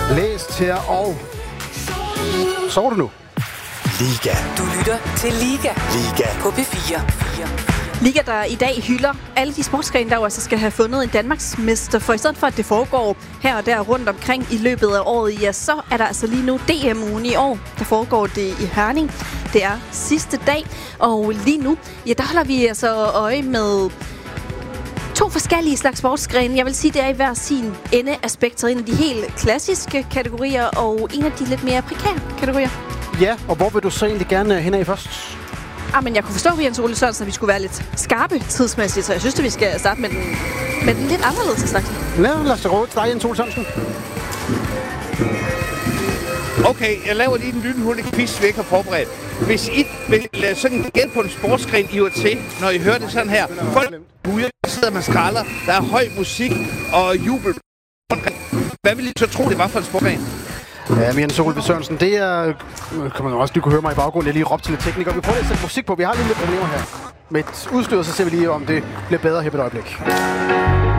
Læst her, og sover du nu? Liga. Du lytter til Liga. Liga. På P4. Liga, der i dag hylder alle de sportsgrene, der jo altså skal have fundet en Danmarksmester. For i stedet for, at det foregår her og der rundt omkring i løbet af året, ja, så er der altså lige nu DM-ugen i år. Der foregår det i Herning. Det er sidste dag, og lige nu, ja, der holder vi altså øje med to forskellige slags sportsgrene. Jeg vil sige, det er i hver sin ende af spektret. En af de helt klassiske kategorier, og en af de lidt mere prekære kategorier. Ja, og hvor vil du så egentlig gerne hen af først? Men jeg kunne forstå på Jens Ole Sørensen, at vi skulle være lidt skarpe tidsmæssigt, så jeg synes, at vi skal starte med den lidt anderledes slags. Ja, lad os råde til dig, Jens Ole Sørensen. Okay, jeg laver lige den lynhurtige quiz, vi ikke har forberedt. Hvis I vil sådan gætte på en sportsgren, I var til, når I hører det sådan her. Folk ude, der sidder man skralder, der er høj musik og jubel. Hvad vil I så tro, det var for en sportsgren? Ja, men Jens Ole Sørensen, det er... Kan man også lige kunne høre mig i baggrunden. Jeg lige råbte til lidt teknikere. Vi prøver lige at sætte musik på. Vi har lige lidt problemer her med et udstyr, så ser vi lige, om det bliver bedre her på et øjeblik.